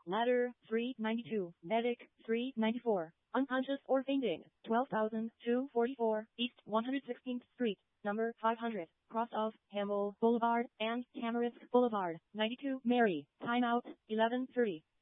Ladder 392. Medic 394. Unconscious or fainting. 12,244 East 116th Street, number 500, cross of Hamel Boulevard and Tamarisk Boulevard. 92 Mary. Timeout 11:30.